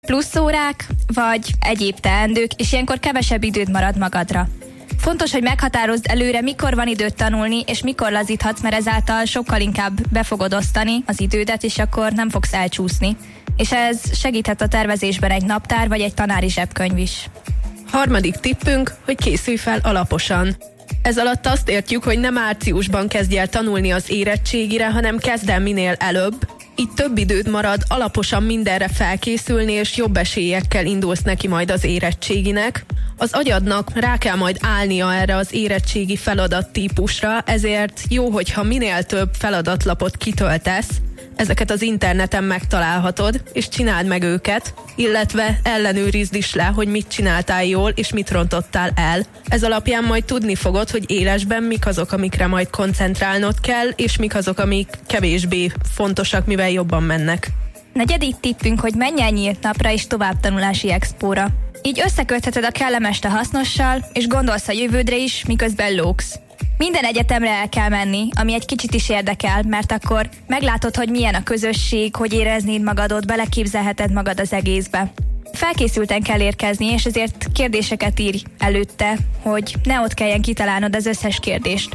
plusz órák, vagy egyéb teendők, és ilyenkor kevesebb időd marad magadra. Fontos, hogy meghatározd előre, mikor van időt tanulni, és mikor lazíthatsz, mert ezáltal sokkal inkább be fogod osztani az idődet, és akkor nem fogsz elcsúszni. És ez segíthet a tervezésben egy naptár, vagy egy tanári zsebkönyv is. Harmadik tippünk, hogy készülj fel alaposan. Ez alatt azt értjük, hogy nem márciusban kezdj el tanulni az érettségire, hanem kezd el minél előbb. Így több időd marad alaposan mindenre felkészülni, és jobb esélyekkel indulsz neki majd az érettséginek. Az agyadnak rá kell majd állnia erre az érettségi feladattípusra, ezért jó, hogyha minél több feladatlapot kitöltesz, ezeket az interneten megtalálhatod, és csináld meg őket, illetve ellenőrizd is le, hogy mit csináltál jól, és mit rontottál el. Ez alapján majd tudni fogod, hogy élesben mik azok, amikre majd koncentrálnod kell, és mik azok, amik kevésbé fontosak, mivel jobban mennek. Negyedik tippünk, hogy menj el nyílt napra és továbbtanulási expóra. Így összekötheted a kellemest a hasznossal, és gondolsz a jövődre is, miközben lógsz. Minden egyetemre el kell menni, ami egy kicsit is érdekel, mert akkor meglátod, hogy milyen a közösség, hogy éreznéd magadot, beleképzelheted magad az egészbe. Felkészülten kell érkezni, és ezért kérdéseket írj előtte, hogy ne ott kelljen kitalálnod az összes kérdést.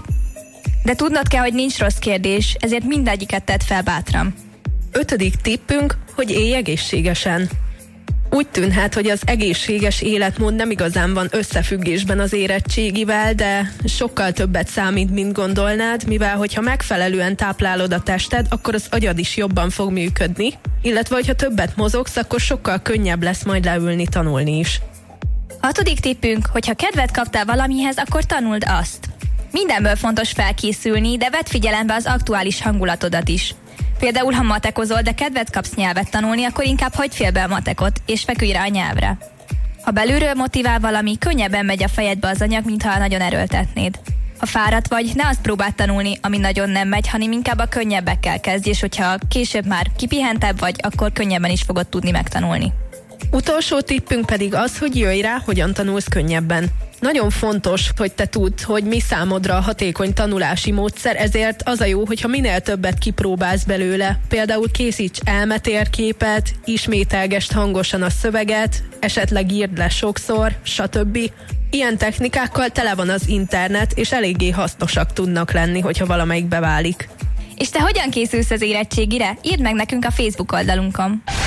De tudnod kell, hogy nincs rossz kérdés, ezért mindegyiket tedd fel bátran. Ötödik tippünk, hogy élj egészségesen. Úgy tűnhet, hogy az egészséges életmód nem igazán van összefüggésben az érettségivel, de sokkal többet számít, mint gondolnád, mivel hogyha megfelelően táplálod a tested, akkor az agyad is jobban fog működni, illetve hogyha többet mozogsz, akkor sokkal könnyebb lesz majd leülni, tanulni is. Hatodik tippünk, hogyha kedvet kaptál valamihez, akkor tanuld azt. Mindenből fontos felkészülni, de vedd figyelembe az aktuális hangulatodat is. Például, ha matekozol, de kedvet kapsz nyelvet tanulni, akkor inkább hagyd félbe a matekot, és feküdj rá a nyelvre. Ha belülről motivál valami, könnyebben megy a fejedbe az anyag, mintha nagyon erőltetnéd. Ha fáradt vagy, ne azt próbáld tanulni, ami nagyon nem megy, hanem inkább a könnyebbekkel kezdj, és hogyha később már kipihentebb vagy, akkor könnyebben is fogod tudni megtanulni. Utolsó tippünk pedig az, hogy jöjj rá, hogyan tanulsz könnyebben. Nagyon fontos, hogy te tudd, hogy mi számodra a hatékony tanulási módszer, ezért az a jó, hogyha minél többet kipróbálsz belőle. Például készíts elmetérképet, ismételgesd hangosan a szöveget, esetleg írd le sokszor, stb. Ilyen technikákkal tele van az internet, és eléggé hasznosak tudnak lenni, hogyha valamelyik beválik. És te hogyan készülsz az érettségire? Írd meg nekünk a Facebook oldalunkon.